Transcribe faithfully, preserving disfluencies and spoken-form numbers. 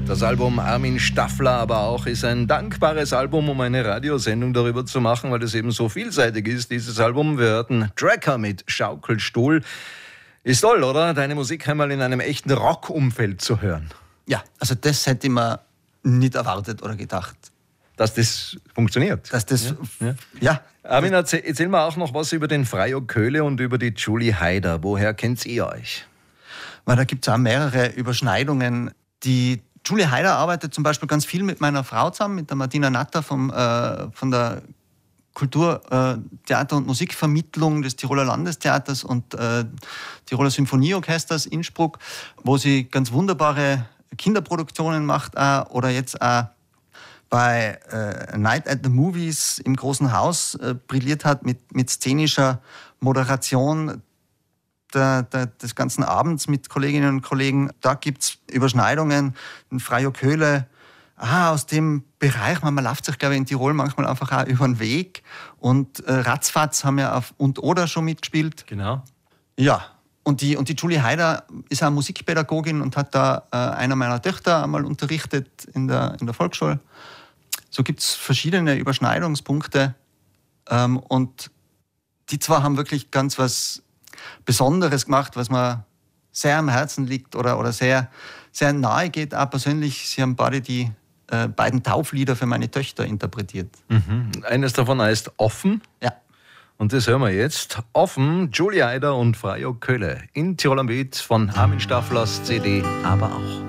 Das Album Armin Staffler aber auch ist ein dankbares Album, um eine Radiosendung darüber zu machen, weil es eben so vielseitig ist, dieses Album. Wir hörten Tracker mit Schaukelstuhl. Ist toll, oder? Deine Musik einmal in einem echten Rock-Umfeld zu hören. Ja, also das hätte ich mir nicht erwartet oder gedacht. Dass das funktioniert. Dass das, ja. ja. ja. Armin, erzähl, erzähl mir auch noch was über den Freio Köhle und über die Julie Heider. Woher kennt ihr euch? Weil da gibt es auch mehrere Überschneidungen. Die Julie Heider arbeitet zum Beispiel ganz viel mit meiner Frau zusammen, mit der Martina Natter vom, äh, von der Kultur-, äh, Theater- und Musikvermittlung des Tiroler Landestheaters und äh, Tiroler Symphonieorchesters Innsbruck, wo sie ganz wunderbare Kinderproduktionen macht äh, oder jetzt auch bei äh, Night at the Movies im Großen Haus äh, brilliert hat mit, mit szenischer Moderation der, der, des ganzen Abends mit Kolleginnen und Kollegen. Da gibt es Überschneidungen. Ein Freio Köhle, ah, aus dem Bereich, man, man läuft sich, glaube ich, in Tirol manchmal einfach auch über den Weg. Und äh, Ratzfatz haben ja auf Und Oder schon mitgespielt. Genau. Ja, und die, und die Julie Heider ist auch Musikpädagogin und hat da äh, einer meiner Töchter einmal unterrichtet in der, in der Volksschule. So gibt es verschiedene Überschneidungspunkte. Ähm, und die zwei haben wirklich ganz was Besonderes gemacht, was mir sehr am Herzen liegt oder, oder sehr, sehr nahe geht. Auch persönlich, sie haben beide die äh, beiden Tauflieder für meine Töchter interpretiert. Mhm. Eines davon heißt Offen. Ja. Und das hören wir jetzt. Offen, Julie Heider und Freio Köhle in Tirol am Beat von Armin Stafflers C D, aber auch.